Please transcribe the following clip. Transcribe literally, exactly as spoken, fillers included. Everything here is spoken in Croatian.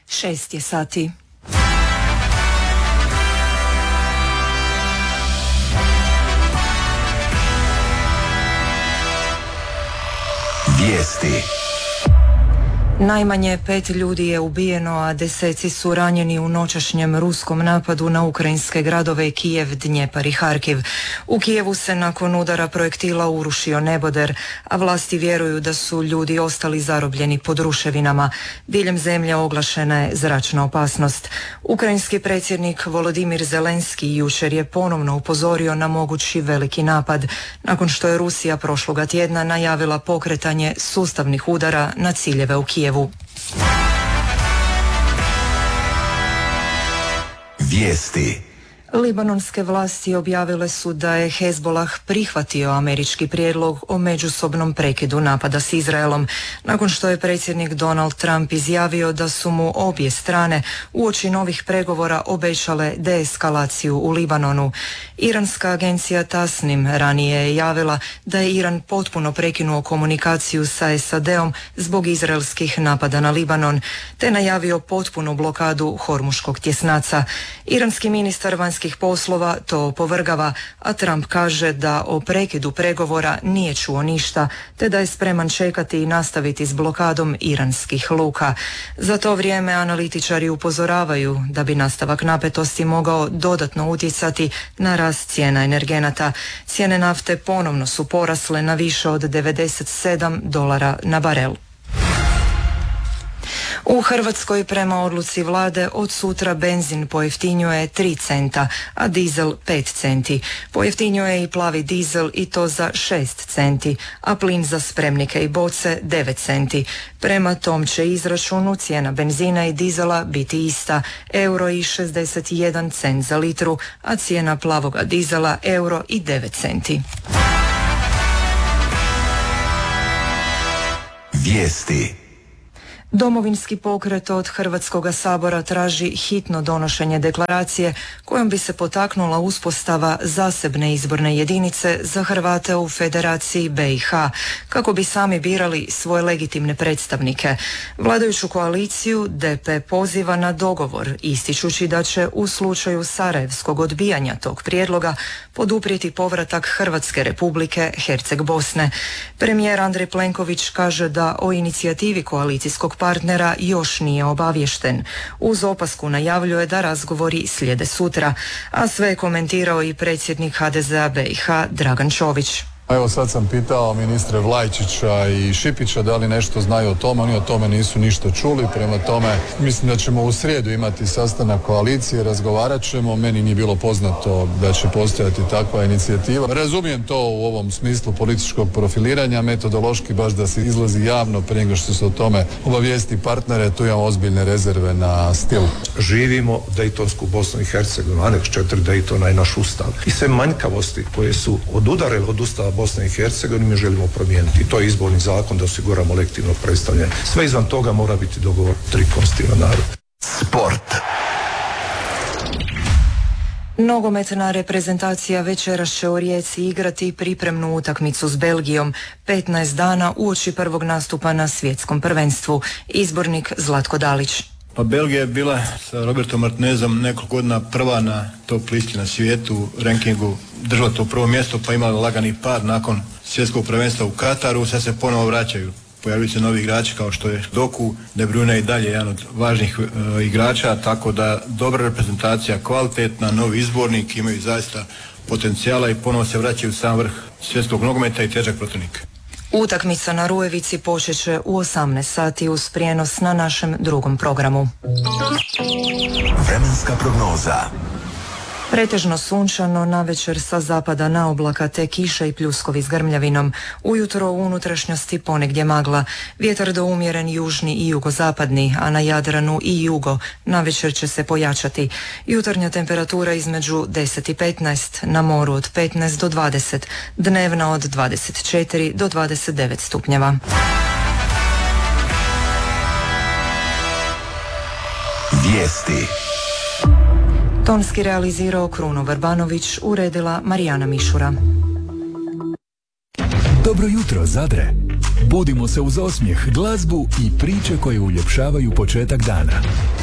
Šest je sati. Vijesti. Najmanje pet ljudi je ubijeno, a deseci su ranjeni u noćašnjem ruskom napadu na ukrajinske gradove Kijev, Dnjepar i Harkiv. U Kijevu se nakon udara projektila urušio neboder, a vlasti vjeruju da su ljudi ostali zarobljeni pod ruševinama. Diljem zemlje oglašena je zračna opasnost. Ukrajinski predsjednik Volodimir Zelenski jučer je ponovno upozorio na mogući veliki napad, nakon što je Rusija prošloga tjedna najavila pokretanje sustavnih udara na ciljeve u Kijevu. Vijesti. Libanonske vlasti objavile su da je Hezbolah prihvatio američki prijedlog o međusobnom prekidu napada s Izraelom, nakon što je predsjednik Donald Trump izjavio da su mu obje strane uoči novih pregovora obećale deeskalaciju u Libanonu. Iranska agencija Tasnim ranije je javila da je Iran potpuno prekinuo komunikaciju sa S A D-om zbog izraelskih napada na Libanon, te najavio potpunu blokadu Hormuškog tjesnaca. Iranski ministar vanjskih poslova to opovrgava, a Trump kaže da o prekidu pregovora nije čuo ništa, te da je spreman čekati i nastaviti s blokadom iranskih luka. Za to vrijeme analitičari upozoravaju da bi nastavak napetosti mogao dodatno utjecati na rast cijena energenata. Cijene nafte ponovno su porasle na više od devedeset sedam dolara na barel. U Hrvatskoj prema odluci vlade od sutra benzin pojeftinjuje tri centa, a dizel pet centi. Pojeftinjuje i plavi dizel i to za šest centi, a plin za spremnike i boce devet centi. Prema tom će izračunu cijena benzina i dizela biti ista, euro i šezdeset jedan cent za litru, a cijena plavoga dizela euro i devet centi. Vijesti. Domovinski pokret od Hrvatskoga sabora traži hitno donošenje deklaracije kojom bi se potaknula uspostava zasebne izborne jedinice za Hrvate u Federaciji B i H, kako bi sami birali svoje legitimne predstavnike. Vladajuću koaliciju D P poziva na dogovor, ističući da će u slučaju sarajevskog odbijanja tog prijedloga poduprijeti povratak Hrvatske Republike Herceg Bosne. Premijer Andrej Plenković kaže da o inicijativi koalicijskog partnera još nije obaviješten. Uz opasku najavljuje da razgovori slijede sutra, a sve je komentirao i predsjednik H D Z A B i H Dragan Čović. Evo sad sam pitao ministre Vlajčića i Šipića da li nešto znaju o tome, oni o tome nisu ništa čuli, prema tome mislim da ćemo u srijedu imati sastanak koalicije, razgovarat ćemo, meni nije bilo poznato da će postojati takva inicijativa. Razumijem to u ovom smislu političkog profiliranja, metodološki baš da se izlazi javno prije nego što se o tome obavijesti partnere, tu imamo ozbiljne rezerve na stil. Živimo Dejtonsku Bosnu i Hercegovinu, aneks četiri Dejtona i naš ustav. I sve manjkavosti koje su odudarele od ustava Bosne i Hercegovine mi želimo promijeniti. I to je izborni zakon da osiguramo legitimno predstavljanje. Sve izvan toga mora biti dogovor tri konstitutivna naroda. Sport. Nogometna reprezentacija večeras će u Rijeci igrati pripremnu utakmicu s Belgijom petnaest dana uoči prvog nastupa na svjetskom prvenstvu. Izbornik Zlatko Dalić. Pa Belgija je bila sa Robertom Martinezom nekoliko godina prva na top listi na svijetu, rankingu držala to prvo mjesto, pa imala lagani pad nakon svjetskog prvenstva u Kataru, sad se ponovo vraćaju. Pojavili se novi igrači kao što je Doku, De Bruyne i dalje jedan od važnih e, igrača, tako da dobra reprezentacija, kvalitetna, novi izbornik, imaju zaista potencijala i ponovo se vraćaju u sam vrh svjetskog nogometa i težak protivnik. Utakmica na Rujevici počet će u osamnaest sati uz prijenos na našem drugom programu. Vremenska prognoza. Pretežno sunčano, navečer sa zapada na oblaka te kiša i pljuskovi s grmljavinom. Ujutro u unutrašnjosti ponegdje magla. Vjetar do umjeren južni i jugozapadni, a na Jadranu i jugo. Navečer će se pojačati. Jutarnja temperatura između deset i petnaest, na moru od petnaest do dvadeset, dnevna od dvadeset četiri do dvadeset devet stupnjeva. Vijesti. Tonski realizirao Kruno Vrbanović, uredila Marijana Mišura. Dobro jutro, Zadre! Budimo se uz osmijeh, glazbu i priče koje uljepšavaju početak dana.